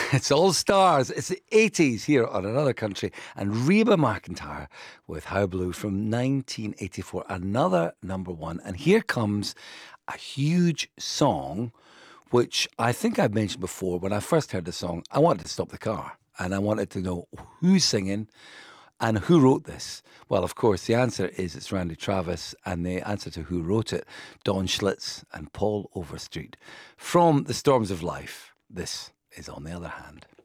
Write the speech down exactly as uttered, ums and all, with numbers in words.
It's All Stars. It's the eighties here on Another Country. And Reba McEntire with How Blue from nineteen eighty-four. Another number one. And here comes a huge song, which I think I've mentioned before. When I first heard the song, I wanted to stop the car. And I wanted to know who's singing and who wrote this. Well, of course, the answer is it's Randy Travis. And the answer to who wrote it, Don Schlitz and Paul Overstreet. From The Storms of Life, this is On the Other Hand.